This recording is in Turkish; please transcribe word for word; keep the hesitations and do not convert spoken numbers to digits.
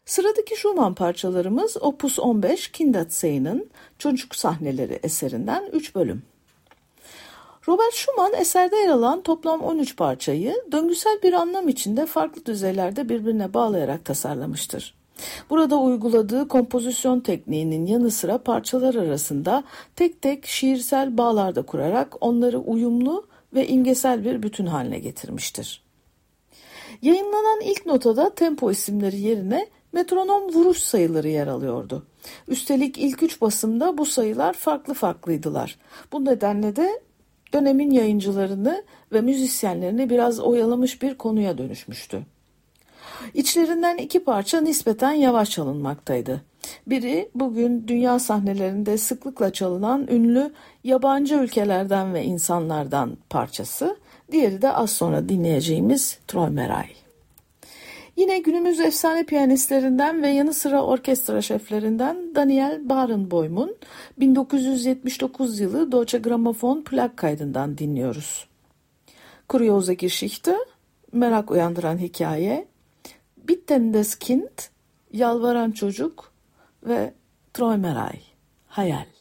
Sıradaki Schumann parçalarımız Opus on beş Kinderzenen Çocuk Sahneleri eserinden üç bölüm. Robert Schumann eserde yer alan toplam on üç parçayı döngüsel bir anlam içinde farklı düzeylerde birbirine bağlayarak tasarlamıştır. Burada uyguladığı kompozisyon tekniğinin yanı sıra parçalar arasında tek tek şiirsel bağlar da kurarak onları uyumlu ve imgesel bir bütün haline getirmiştir. Yayınlanan ilk notada tempo isimleri yerine metronom vuruş sayıları yer alıyordu. Üstelik ilk üç basımda bu sayılar farklı farklıydılar. Bu nedenle de dönemin yayıncılarını ve müzisyenlerini biraz oyalamış bir konuya dönüşmüştü. İçlerinden iki parça nispeten yavaş çalınmaktaydı. Biri bugün dünya sahnelerinde sıklıkla çalınan ünlü yabancı ülkelerden ve insanlardan parçası, diğeri de az sonra dinleyeceğimiz Träumerei. Yine günümüz efsane piyanistlerinden ve yanı sıra orkestra şeflerinden Daniel Barenboim'un bin dokuz yüz yetmiş dokuz yılı Deutsche Grammophon plak kaydından dinliyoruz. Kuriose Geschichte, merak uyandıran hikaye, Bittendes Kind, yalvaran çocuk ve Träumerei, hayal.